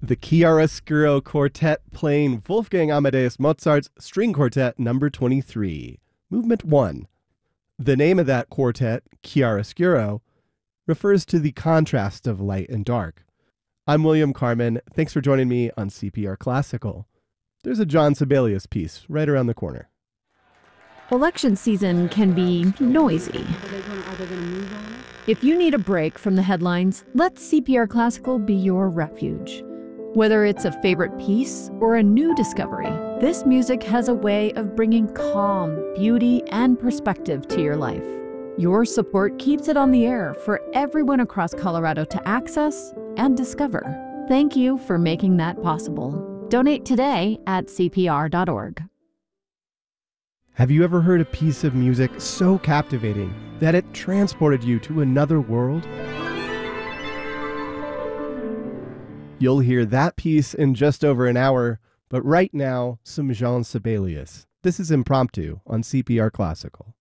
The Chiaroscuro Quartet playing Wolfgang Amadeus Mozart's String Quartet number 23, Movement 1. The name of that quartet, Chiaroscuro, refers to the contrast of light and dark. I'm William Carmen. Thanks for joining me on CPR Classical. There's a John Sibelius piece right around the corner. Election season can be noisy. If you need a break from the headlines, let CPR Classical be your refuge. Whether it's a favorite piece or a new discovery, this music has a way of bringing calm, beauty, and perspective to your life. Your support keeps it on the air for everyone across Colorado to access and discover. Thank you for making that possible. Donate today at CPR.org. Have you ever heard a piece of music so captivating that it transported you to another world? You'll hear that piece in just over an hour, but right now, some Jean Sibelius. This is Impromptu on CPR Classical.